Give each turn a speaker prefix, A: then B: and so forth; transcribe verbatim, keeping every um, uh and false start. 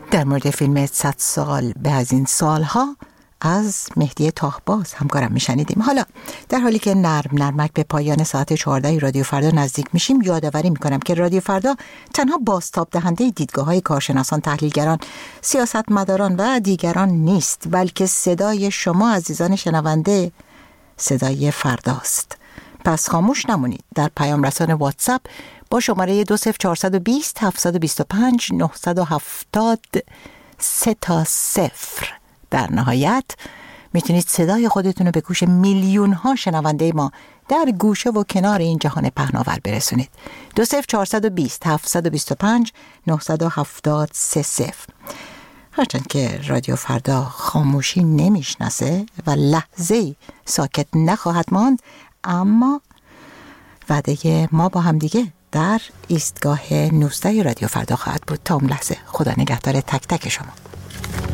A: در مورد فیلم صد سال به از این سالها از مهدی طاهباز همکارم میشنیدیم. حالا در حالی که نرم نرمک به پایان ساعت چهارده رادیو فردا نزدیک میشیم، یادآوری میکنم که رادیو فردا تنها بازتاب دهنده دیدگاه‌های کارشناسان، تحلیلگران، سیاستمداران و دیگران نیست، بلکه صدای شما عزیزان شنونده صدای فرداست. پس خاموش نمونید. در پیام رسان واتساپ با شماره دو صفر چهارصد و بیست هفتصد و بیست و پنج نهصد و هفتاد سه تا صفر در نهایت میتونید صدای خودتون رو به گوش میلیون ها شنونده ما در گوشه و کنار این جهان پهناور برسونید. دو صفر چهارصد و بیست هفتصد و بیست و پنج نهصد و هفتاد سه صفر. هرچند که رادیو فردا خاموشی نمیشناسه و لحظه‌ای ساکت نخواهد ماند، اما وعده ما با هم دیگه در ایستگاه نوزده رادیو فردا خواهد بود. تا اون لحظه خدا نگهدار تک تک شما.